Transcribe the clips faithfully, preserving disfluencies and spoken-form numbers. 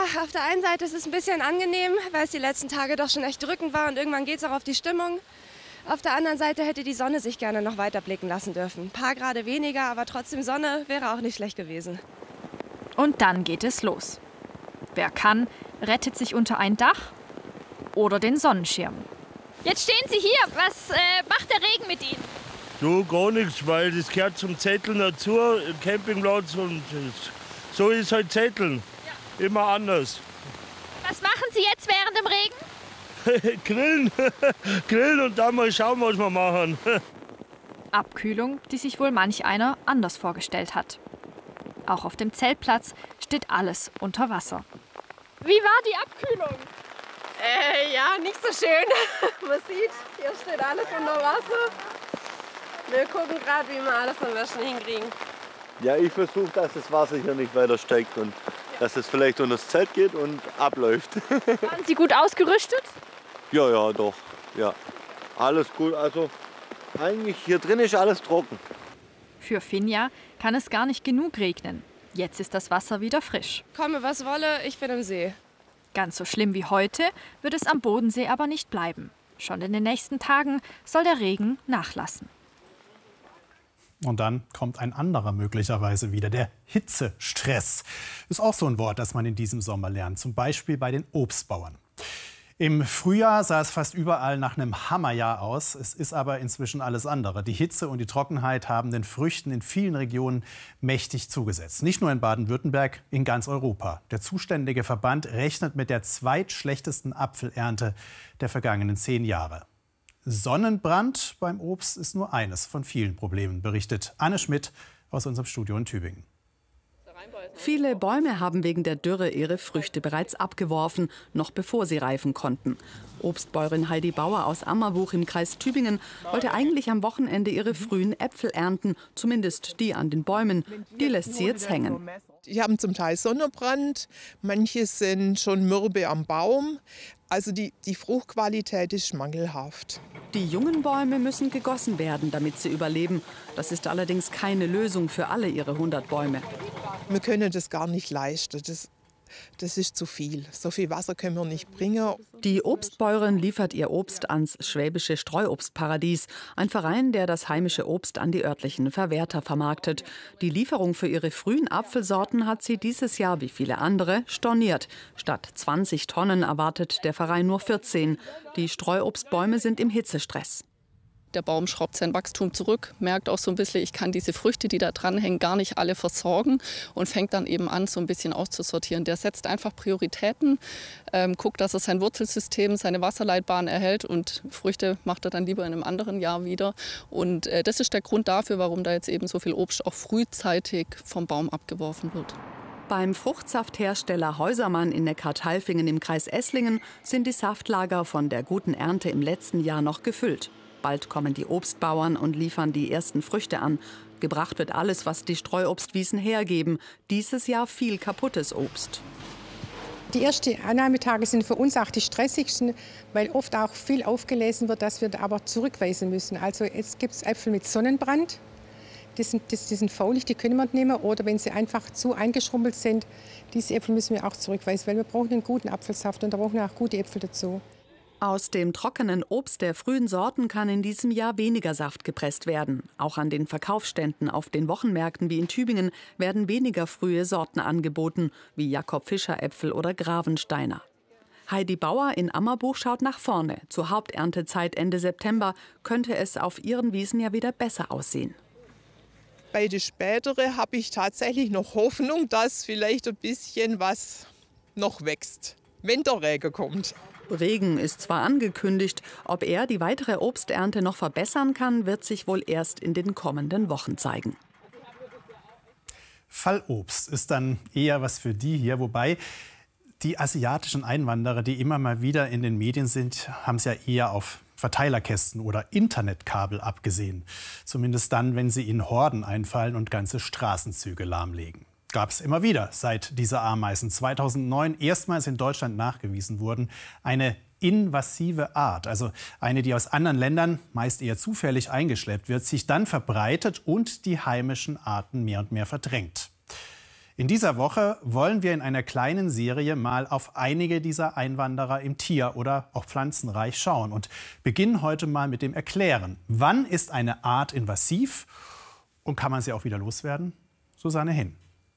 auf der einen Seite ist es ein bisschen angenehm, weil es die letzten Tage doch schon echt drückend war und irgendwann geht es auch auf die Stimmung. Auf der anderen Seite hätte die Sonne sich gerne noch weiter blicken lassen dürfen. Ein paar Grad weniger, aber trotzdem Sonne wäre auch nicht schlecht gewesen. Und dann geht es los. Wer kann, rettet sich unter ein Dach oder den Sonnenschirm. Jetzt stehen Sie hier. Was äh, macht der Regen mit Ihnen? Du, gar nichts, weil das gehört zum Zetteln dazu, Campingplatz und so ist halt Zetteln. Ja. Immer anders. Was machen Sie jetzt während dem Regen? Grillen. Grillen und dann mal schauen, was wir machen. Abkühlung, die sich wohl manch einer anders vorgestellt hat. Auch auf dem Zeltplatz steht alles unter Wasser. Wie war die Abkühlung? Äh, ja, nicht so schön. Man sieht, hier steht alles unter Wasser. Wir gucken gerade, wie wir alles am besten hinkriegen. Ja, ich versuche, dass das Wasser hier nicht weiter steigt und dass es vielleicht unter das Zelt geht und abläuft. Waren Sie gut ausgerüstet? Ja, ja, doch. Ja. Alles gut. Also eigentlich hier drin ist alles trocken. Für Finja kann es gar nicht genug regnen. Jetzt ist das Wasser wieder frisch. Komme, was wolle, ich bin im See. Ganz so schlimm wie heute wird es am Bodensee aber nicht bleiben. Schon in den nächsten Tagen soll der Regen nachlassen. Und dann kommt ein anderer möglicherweise wieder, der Hitzestress. Ist auch so ein Wort, das man in diesem Sommer lernt, zum Beispiel bei den Obstbauern. Im Frühjahr sah es fast überall nach einem Hammerjahr aus. Es ist aber inzwischen alles andere. Die Hitze und die Trockenheit haben den Früchten in vielen Regionen mächtig zugesetzt. Nicht nur in Baden-Württemberg, in ganz Europa. Der zuständige Verband rechnet mit der zweitschlechtesten Apfelernte der vergangenen zehn Jahre. Sonnenbrand beim Obst ist nur eines von vielen Problemen, berichtet Anne Schmidt aus unserem Studio in Tübingen. Viele Bäume haben wegen der Dürre ihre Früchte bereits abgeworfen, noch bevor sie reifen konnten. Obstbäuerin Heidi Bauer aus Ammerbuch im Kreis Tübingen wollte eigentlich am Wochenende ihre frühen Äpfel ernten, zumindest die an den Bäumen. Die lässt sie jetzt hängen. Die haben zum Teil Sonnenbrand, manche sind schon mürbe am Baum. Also die, die Fruchtqualität ist mangelhaft. Die jungen Bäume müssen gegossen werden, damit sie überleben. Das ist allerdings keine Lösung für alle ihre hundert Bäume. Wir können das gar nicht leisten. Das, das ist zu viel. So viel Wasser können wir nicht bringen. Die Obstbäuerin liefert ihr Obst ans Schwäbische Streuobstparadies, ein Verein, der das heimische Obst an die örtlichen Verwerter vermarktet. Die Lieferung für ihre frühen Apfelsorten hat sie dieses Jahr, wie viele andere, storniert. Statt zwanzig Tonnen erwartet der Verein nur vierzehn. Die Streuobstbäume sind im Hitzestress. Der Baum schraubt sein Wachstum zurück, merkt auch so ein bisschen, ich kann diese Früchte, die da dranhängen, gar nicht alle versorgen und fängt dann eben an, so ein bisschen auszusortieren. Der setzt einfach Prioritäten, ähm, guckt, dass er sein Wurzelsystem, seine Wasserleitbahn erhält und Früchte macht er dann lieber in einem anderen Jahr wieder. Und äh, das ist der Grund dafür, warum da jetzt eben so viel Obst auch frühzeitig vom Baum abgeworfen wird. Beim Fruchtsafthersteller Häusermann in Neckartalfingen im Kreis Esslingen sind die Saftlager von der guten Ernte im letzten Jahr noch gefüllt. Bald kommen die Obstbauern und liefern die ersten Früchte an. Gebracht wird alles, was die Streuobstwiesen hergeben. Dieses Jahr viel kaputtes Obst. Die ersten Annahmetage sind für uns auch die stressigsten, weil oft auch viel aufgelesen wird, dass wir aber zurückweisen müssen. Also jetzt gibt es Äpfel mit Sonnenbrand. Die sind, die, die sind faulig, die können wir nicht nehmen. Oder wenn sie einfach zu eingeschrumpelt sind, diese Äpfel müssen wir auch zurückweisen, weil wir brauchen einen guten Apfelsaft und da brauchen wir auch gute Äpfel dazu. Aus dem trockenen Obst der frühen Sorten kann in diesem Jahr weniger Saft gepresst werden. Auch an den Verkaufsständen auf den Wochenmärkten wie in Tübingen werden weniger frühe Sorten angeboten, wie Jakob-Fischer-Äpfel oder Gravensteiner. Heidi Bauer in Ammerbuch schaut nach vorne. Zur Haupterntezeit Ende September könnte es auf ihren Wiesen ja wieder besser aussehen. Bei den späteren habe ich tatsächlich noch Hoffnung, dass vielleicht ein bisschen was noch wächst, wenn der Regen kommt. Regen ist zwar angekündigt, ob er die weitere Obsternte noch verbessern kann, wird sich wohl erst in den kommenden Wochen zeigen. Fallobst ist dann eher was für die hier, wobei die asiatischen Einwanderer, die immer mal wieder in den Medien sind, haben es ja eher auf Verteilerkästen oder Internetkabel abgesehen. Zumindest dann, wenn sie in Horden einfallen und ganze Straßenzüge lahmlegen. Gab es immer wieder, seit diese Ameisen zweitausendneun erstmals in Deutschland nachgewiesen wurden. Eine invasive Art, also eine, die aus anderen Ländern meist eher zufällig eingeschleppt wird, sich dann verbreitet und die heimischen Arten mehr und mehr verdrängt. In dieser Woche wollen wir in einer kleinen Serie mal auf einige dieser Einwanderer im Tier- oder auch Pflanzenreich schauen und beginnen heute mal mit dem Erklären. Wann ist eine Art invasiv und kann man sie auch wieder loswerden? Susanne Hinn.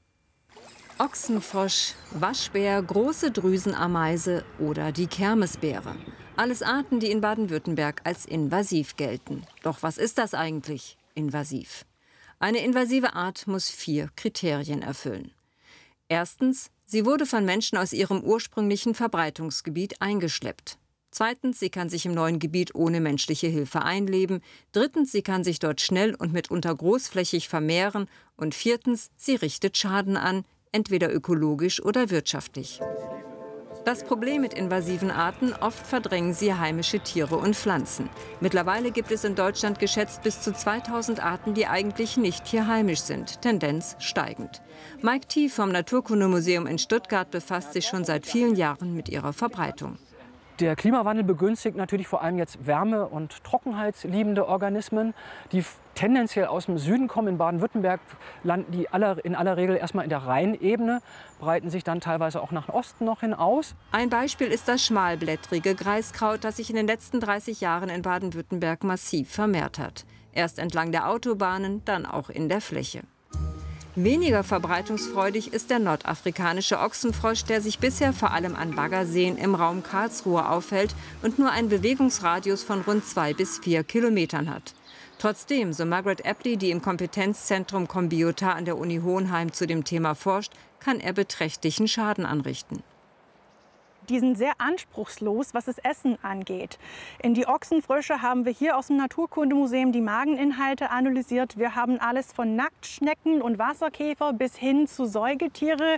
Ochsenfrosch, Waschbär, große Drüsenameise oder die Kermesbeere. Alles Arten, die in Baden-Württemberg als invasiv gelten. Doch was ist das eigentlich, invasiv? Eine invasive Art muss vier Kriterien erfüllen. Erstens, sie wurde von Menschen aus ihrem ursprünglichen Verbreitungsgebiet eingeschleppt. Zweitens, sie kann sich im neuen Gebiet ohne menschliche Hilfe einleben. Drittens, sie kann sich dort schnell und mitunter großflächig vermehren. Und viertens, sie richtet Schaden an, entweder ökologisch oder wirtschaftlich. Das Problem mit invasiven Arten: oft verdrängen sie heimische Tiere und Pflanzen. Mittlerweile gibt es in Deutschland geschätzt bis zu zweitausend Arten, die eigentlich nicht hier heimisch sind. Tendenz steigend. Mike Tief vom Naturkundemuseum in Stuttgart befasst sich schon seit vielen Jahren mit ihrer Verbreitung. Der Klimawandel begünstigt natürlich vor allem jetzt Wärme- und trockenheitsliebende Organismen, die tendenziell aus dem Süden kommen. In Baden-Württemberg landen die aller, in aller Regel erstmal in der Rheinebene, breiten sich dann teilweise auch nach Osten noch hin aus. Ein Beispiel ist das schmalblättrige Greiskraut, das sich in den letzten dreißig Jahren in Baden-Württemberg massiv vermehrt hat. Erst entlang der Autobahnen, dann auch in der Fläche. Weniger verbreitungsfreudig ist der nordafrikanische Ochsenfrosch, der sich bisher vor allem an Baggerseen im Raum Karlsruhe aufhält und nur einen Bewegungsradius von rund zwei bis vier Kilometern hat. Trotzdem, so Margaret Epley, die im Kompetenzzentrum Combiota an der Uni Hohenheim zu dem Thema forscht, kann er beträchtlichen Schaden anrichten. Die sind sehr anspruchslos, was das Essen angeht. In die Ochsenfrösche haben wir hier aus dem Naturkundemuseum die Mageninhalte analysiert. Wir haben alles von Nacktschnecken und Wasserkäfer bis hin zu Säugetiere,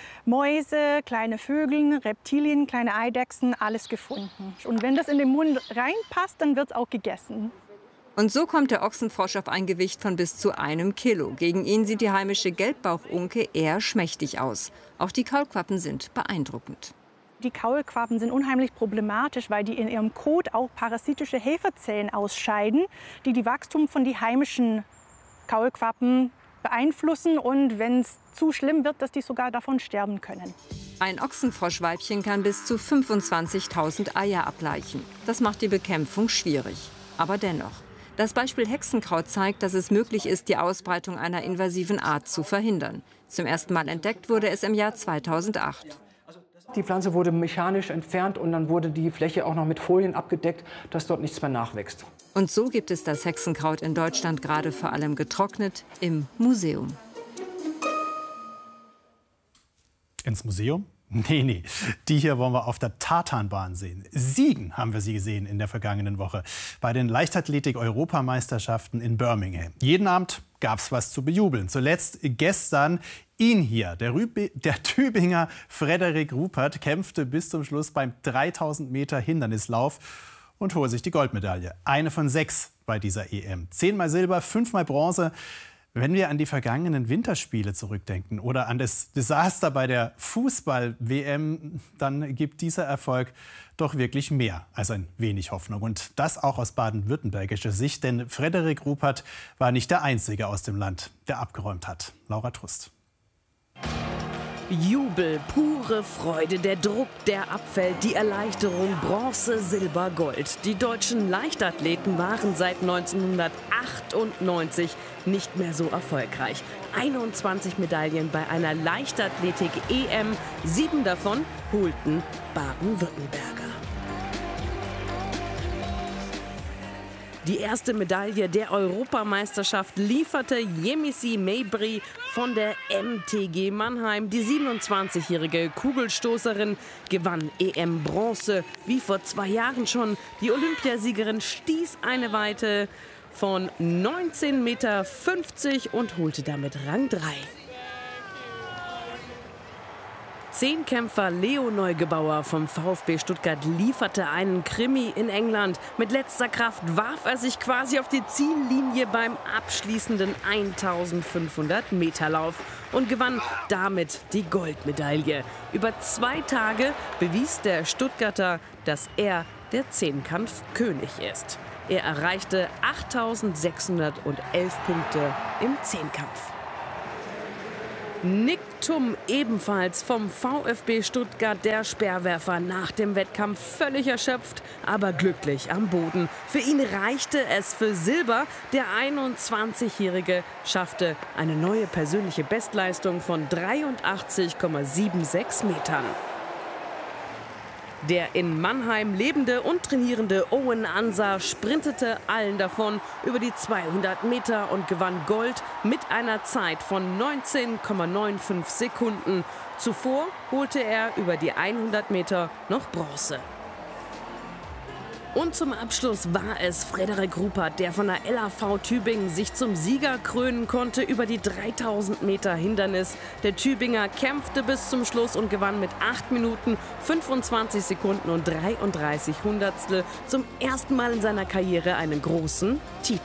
Mäuse, kleine Vögel, Reptilien, kleine Eidechsen, alles gefunden. Und wenn das in den Mund reinpasst, dann wird es auch gegessen. Und so kommt der Ochsenfrosch auf ein Gewicht von bis zu einem Kilo. Gegen ihn sieht die heimische Gelbbauchunke eher schmächtig aus. Auch die Kaulquappen sind beeindruckend. Die Kaulquappen sind unheimlich problematisch, weil die in ihrem Kot auch parasitische Hefezellen ausscheiden, die die Wachstum von den heimischen Kaulquappen beeinflussen und wenn es zu schlimm wird, dass die sogar davon sterben können. Ein Ochsenfroschweibchen kann bis zu fünfundzwanzigtausend Eier ableichen. Das macht die Bekämpfung schwierig. Aber dennoch. Das Beispiel Hexenkraut zeigt, dass es möglich ist, die Ausbreitung einer invasiven Art zu verhindern. Zum ersten Mal entdeckt wurde es im Jahr zweitausendacht. Die Pflanze wurde mechanisch entfernt und dann wurde die Fläche auch noch mit Folien abgedeckt, dass dort nichts mehr nachwächst. Und so gibt es das Hexenkraut in Deutschland gerade vor allem getrocknet im Museum. Ins Museum? Nee, nee, die hier wollen wir auf der Tatanbahn sehen. Siegen haben wir sie gesehen in der vergangenen Woche bei den Leichtathletik-Europameisterschaften in Birmingham. Jeden Abend gab es was zu bejubeln. Zuletzt gestern ihn hier, der, Rübe, der Tübinger Frederik Rupert, kämpfte bis zum Schluss beim dreitausend Meter Hindernislauf und holte sich die Goldmedaille. Eine von sechs bei dieser E M. Zehnmal Silber, fünfmal Bronze. Wenn wir an die vergangenen Winterspiele zurückdenken oder an das Desaster bei der Fußball-W M, dann gibt dieser Erfolg doch wirklich mehr als ein wenig Hoffnung. Und das auch aus baden-württembergischer Sicht, denn Frederik Rupert war nicht der Einzige aus dem Land, der abgeräumt hat. Laura Trust. Jubel, pure Freude, der Druck, der abfällt, die Erleichterung, Bronze, Silber, Gold. Die deutschen Leichtathleten waren seit neunzehnhundertachtundneunzig nicht mehr so erfolgreich. einundzwanzig Medaillen bei einer Leichtathletik-E M, sieben davon holten Baden-Württemberger. Die erste Medaille der Europameisterschaft lieferte Yemisi Mabry von der M T G Mannheim. Die siebenundzwanzigjährige Kugelstoßerin gewann E M-Bronze, wie vor zwei Jahren schon. Die Olympiasiegerin stieß eine Weite von neunzehn Meter fünfzig und holte damit Rang drei. Zehnkämpfer Leo Neugebauer vom VfB Stuttgart lieferte einen Krimi in England. Mit letzter Kraft warf er sich quasi auf die Ziellinie beim abschließenden eintausendfünfhundert Meter Lauf und gewann damit die Goldmedaille. Über zwei Tage bewies der Stuttgarter, dass er der Zehnkampfkönig ist. Er erreichte achttausendsechshundertelf Punkte im Zehnkampf. Nick Tum, ebenfalls vom VfB Stuttgart, der Speerwerfer, nach dem Wettkampf völlig erschöpft, aber glücklich am Boden. Für ihn reichte es für Silber. Der einundzwanzigjährige schaffte eine neue persönliche Bestleistung von dreiundachtzig Komma sechsundsiebzig Metern. Der in Mannheim lebende und trainierende Owen Ansa sprintete allen davon über die zweihundert Meter und gewann Gold mit einer Zeit von neunzehn Komma fünfundneunzig Sekunden. Zuvor holte er über die hundert Meter noch Bronze. Und zum Abschluss war es Frederik Ruppert, der von der L A V Tübingen sich zum Sieger krönen konnte über die dreitausend Meter Hindernis. Der Tübinger kämpfte bis zum Schluss und gewann mit acht Minuten fünfundzwanzig Sekunden und dreiunddreißig Hundertstel zum ersten Mal in seiner Karriere einen großen Titel.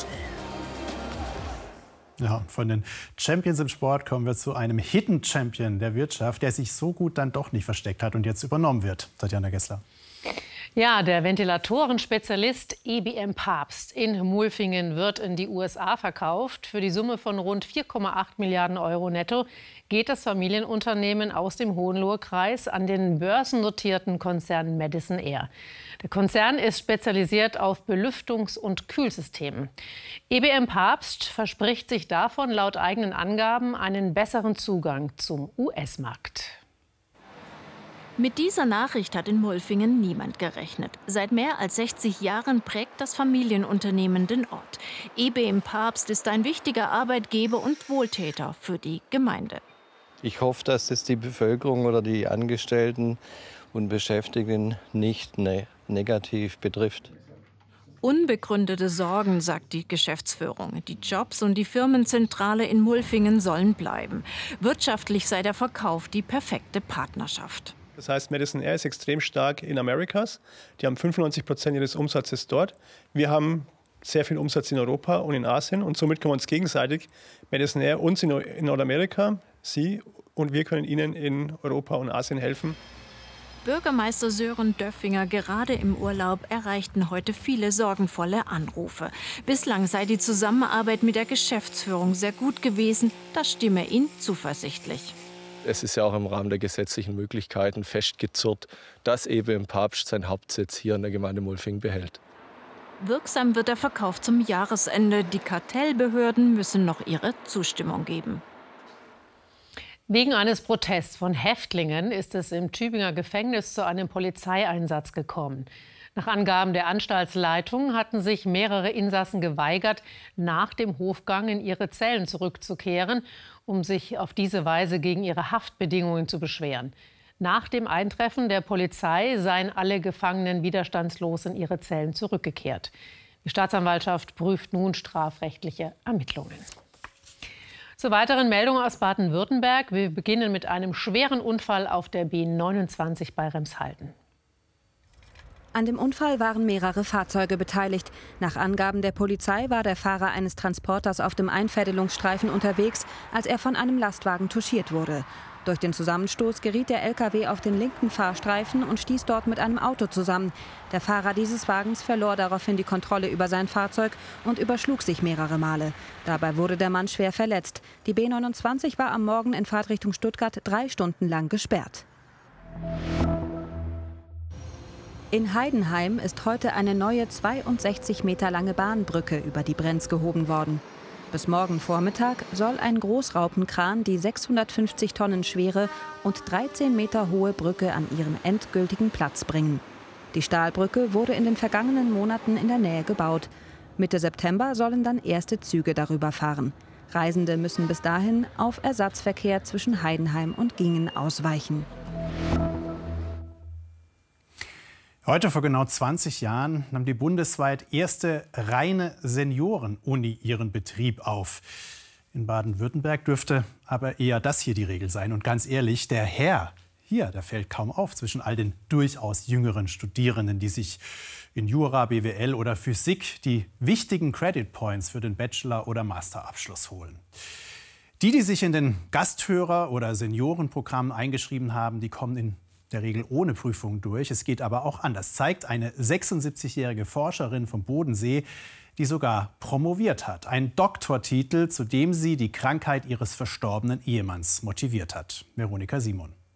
Ja, von den Champions im Sport kommen wir zu einem Hidden Champion der Wirtschaft, der sich so gut dann doch nicht versteckt hat und jetzt übernommen wird. Tatjana Gessler. Ja, der Ventilatoren-Spezialist E B M Papst in Mulfingen wird in die U S A verkauft. Für die Summe von rund vier Komma acht Milliarden Euro netto geht das Familienunternehmen aus dem Hohenlohe-Kreis an den börsennotierten Konzern Madison Air. Der Konzern ist spezialisiert auf Belüftungs- und Kühlsystemen. E B M Papst verspricht sich davon laut eigenen Angaben einen besseren Zugang zum U S-Markt. Mit dieser Nachricht hat in Mulfingen niemand gerechnet. Seit mehr als sechzig Jahren prägt das Familienunternehmen den Ort. E B M Papst ist ein wichtiger Arbeitgeber und Wohltäter für die Gemeinde. Ich hoffe, dass das die Bevölkerung oder die Angestellten und Beschäftigten nicht ne- negativ betrifft. Unbegründete Sorgen, sagt die Geschäftsführung. Die Jobs und die Firmenzentrale in Mulfingen sollen bleiben. Wirtschaftlich sei der Verkauf die perfekte Partnerschaft. Das heißt, Madison Air ist extrem stark in Amerikas. Die haben fünfundneunzig Prozent ihres Umsatzes dort. Wir haben sehr viel Umsatz in Europa und in Asien. Und somit können wir uns gegenseitig, Madison Air uns in Nordamerika, Sie und wir können Ihnen in Europa und Asien helfen. Bürgermeister Sören Döffinger gerade im Urlaub erreichten heute viele sorgenvolle Anrufe. Bislang sei die Zusammenarbeit mit der Geschäftsführung sehr gut gewesen. Das stimme ihn zuversichtlich. Es ist ja auch im Rahmen der gesetzlichen Möglichkeiten festgezurrt, dass E B M Papst seinen Hauptsitz hier in der Gemeinde Mulfingen behält. Wirksam wird der Verkauf zum Jahresende. Die Kartellbehörden müssen noch ihre Zustimmung geben. Wegen eines Protests von Häftlingen ist es im Tübinger Gefängnis zu einem Polizeieinsatz gekommen. Nach Angaben der Anstaltsleitung hatten sich mehrere Insassen geweigert, nach dem Hofgang in ihre Zellen zurückzukehren, um sich auf diese Weise gegen ihre Haftbedingungen zu beschweren. Nach dem Eintreffen der Polizei seien alle Gefangenen widerstandslos in ihre Zellen zurückgekehrt. Die Staatsanwaltschaft prüft nun strafrechtliche Ermittlungen. Zu weiteren Meldungen aus Baden-Württemberg. Wir beginnen mit einem schweren Unfall auf der B neunundzwanzig bei Remshalden. An dem Unfall waren mehrere Fahrzeuge beteiligt. Nach Angaben der Polizei war der Fahrer eines Transporters auf dem Einfädelungsstreifen unterwegs, als er von einem Lastwagen touchiert wurde. Durch den Zusammenstoß geriet der L K W auf den linken Fahrstreifen und stieß dort mit einem Auto zusammen. Der Fahrer dieses Wagens verlor daraufhin die Kontrolle über sein Fahrzeug und überschlug sich mehrere Male. Dabei wurde der Mann schwer verletzt. Die B neunundzwanzig war am Morgen in Fahrtrichtung Stuttgart drei Stunden lang gesperrt. In Heidenheim ist heute eine neue zweiundsechzig Meter lange Bahnbrücke über die Brenz gehoben worden. Bis morgen Vormittag soll ein Großraupenkran die sechshundertfünfzig Tonnen schwere und dreizehn Meter hohe Brücke an ihren endgültigen Platz bringen. Die Stahlbrücke wurde in den vergangenen Monaten in der Nähe gebaut. Mitte September sollen dann erste Züge darüber fahren. Reisende müssen bis dahin auf Ersatzverkehr zwischen Heidenheim und Gingen ausweichen. Heute vor genau zwanzig Jahren nahm die bundesweit erste reine Senioren-Uni ihren Betrieb auf. In Baden-Württemberg dürfte aber eher das hier die Regel sein. Und ganz ehrlich, der Herr hier, der fällt kaum auf zwischen all den durchaus jüngeren Studierenden, die sich in Jura, B W L oder Physik die wichtigen Credit Points für den Bachelor- oder Masterabschluss holen. Die, die sich in den Gasthörer- oder Seniorenprogrammen eingeschrieben haben, die kommen in der Regel ohne Prüfung durch. Es geht aber auch anders, zeigt eine sechsundsiebzigjährige Forscherin vom Bodensee, die sogar promoviert hat. Ein Doktortitel, zu dem sie die Krankheit ihres verstorbenen Ehemanns motiviert hat. Veronika Simon.